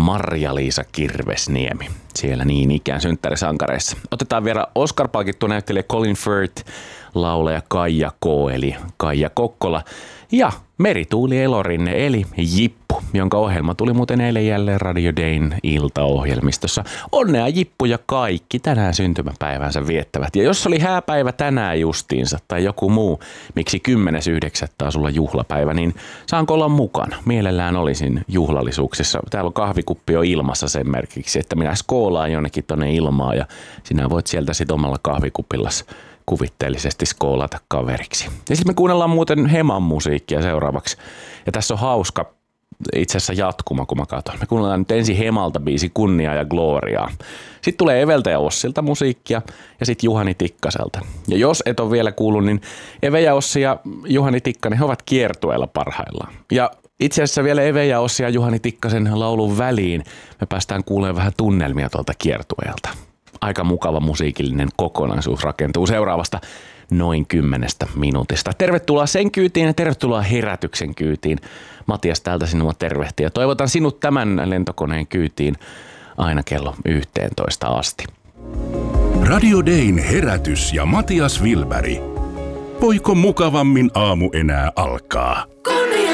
Marja-Liisa Kirvesniemi. Siellä niin ikään synttärisankareissa. Otetaan vielä Oscar-palkittu näyttelijä Colin Firth, laulaja Kaija K. eli Kaija Kokkola ja Merituuli Elorinne eli Jippu, jonka ohjelma tuli muuten eilen jälleen Radio Dayn iltaohjelmistossa. Onnea Jippu ja kaikki tänään syntymäpäivänsä viettävät. Ja jos oli hääpäivä tänään justiinsa tai joku muu, miksi 10.9. taas sulla juhlapäivä, niin saanko olla mukana? Mielellään olisin juhlallisuuksissa. Täällä on kahvikuppi jo ilmassa sen merkiksi, että minä skoolaan jonnekin tonne ilmaan ja sinä voit sieltä sit omalla kahvikupillas kuvitteellisesti skoolata kaveriksi. Ja sitten me kuunnellaan muuten Heman musiikkia seuraavaksi. Ja tässä on hauska itse asiassa jatkuma, kun mä katson. Me kuunnellaan nyt ensin Hemalta biisi Kunniaa ja Gloriaa. Sitten tulee Eveltä ja Ossilta musiikkia ja sitten Juhani Tikkaselta. Ja jos et ole vielä kuullut, niin Eve ja Ossi ja Juhani Tikkanen, he ovat kiertueella parhaillaan. Ja itse asiassa vielä Eve ja Ossi ja Juhani Tikkasen laulun väliin me päästään kuulemaan vähän tunnelmia tuolta kiertueelta. Aika mukava musiikillinen kokonaisuus rakentuu seuraavasta noin 10 minuutista. Tervetuloa sen kyytiin ja tervetuloa herätyksen kyytiin. Matias täältä sinua tervehtii ja toivotan sinut tämän lentokoneen kyytiin aina kello 11 asti. Radio Dayn herätys ja Matias Wilberg. Voiko mukavammin aamu enää alkaa?